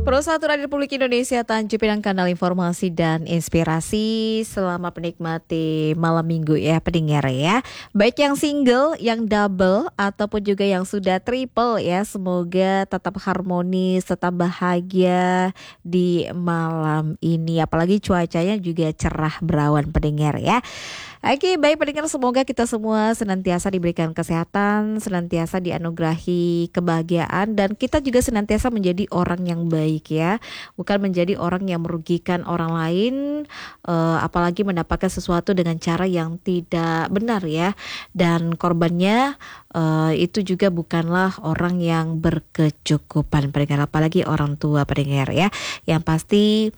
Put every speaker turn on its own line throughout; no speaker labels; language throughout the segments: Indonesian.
Persatuan Republik Indonesia Tanjung Pinang, kanal informasi dan inspirasi. Selamat menikmati malam minggu ya pendengar ya. Baik yang single, yang double, ataupun juga yang sudah triple ya. Semoga tetap harmonis, tetap bahagia di malam ini. Apalagi cuacanya juga cerah berawan pendengar ya. Oke, baik pendengar, semoga kita semua senantiasa diberikan kesehatan, senantiasa dianugerahi kebahagiaan, dan kita juga senantiasa menjadi orang yang baik ya, bukan menjadi orang yang merugikan orang lain, apalagi mendapatkan sesuatu dengan cara yang tidak benar ya, dan korbannya itu juga bukanlah orang yang berkecukupan pendengar, apalagi orang tua pendengar ya, yang pasti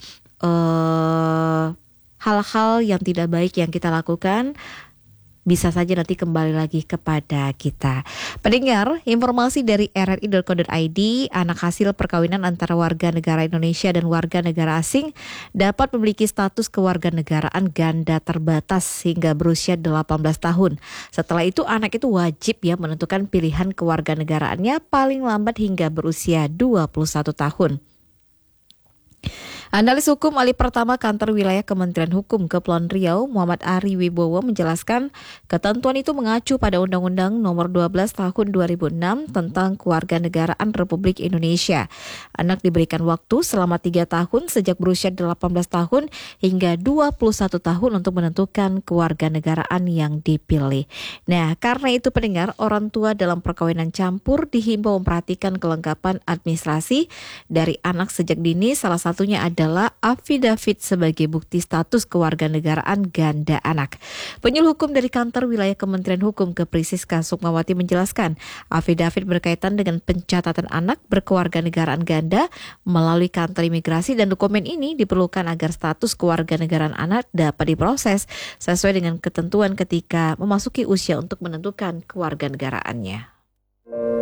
hal-hal yang tidak baik yang kita lakukan bisa saja nanti kembali lagi kepada kita. Pendengar, informasi dari rri.co.id, anak hasil perkawinan antara warga negara Indonesia dan warga negara asing dapat memiliki status kewarganegaraan ganda terbatas hingga berusia 18 tahun. Setelah itu anak itu wajib ya menentukan pilihan kewarganegaraannya paling lambat hingga berusia 21 tahun. Analis hukum alih pertama Kantor Wilayah Kementerian Hukum Kepulauan Riau, Muhammad Ari Wibowo menjelaskan, ketentuan itu mengacu pada Undang-Undang Nomor 12 Tahun 2006 tentang Kewarganegaraan Republik Indonesia. Anak diberikan waktu selama 3 tahun sejak berusia 18 tahun hingga 21 tahun untuk menentukan kewarganegaraan yang dipilih. Nah, karena itu pendengar, orang tua dalam perkawinan campur dihimbau memperhatikan kelengkapan administrasi dari anak sejak dini, salah satunya adalah afidavit sebagai bukti status kewarganegaraan ganda anak. Penyuluh hukum dari Kantor Wilayah Kementerian Hukum Keprisiska Sukmawati menjelaskan, afidavit berkaitan dengan pencatatan anak berkewarganegaraan ganda melalui kantor imigrasi, dan dokumen ini diperlukan agar status kewarganegaraan anak dapat diproses sesuai dengan ketentuan ketika memasuki usia untuk menentukan kewarganegaraannya.